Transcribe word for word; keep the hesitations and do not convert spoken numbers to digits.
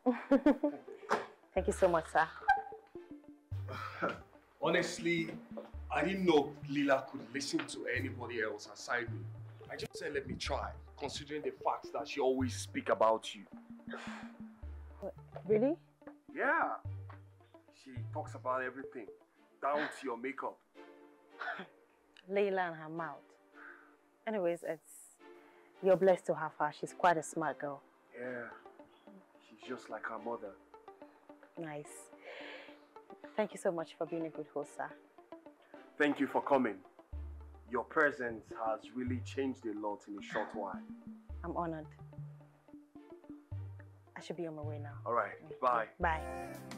Thank you so much, sir. Honestly, I didn't know Lila could listen to anybody else aside me. I just said let me try, considering the facts that she always speak about you. What, really? Yeah. She talks about everything, down to your makeup. Layla and her mouth. Anyways, it's you're blessed to have her. She's quite a smart girl. Yeah. She's just like her mother. Nice. Thank you so much for being a good host, sir. Thank you for coming. Your presence has really changed a lot in a short while. I'm honored. I should be on my way now. All right. Bye. Bye.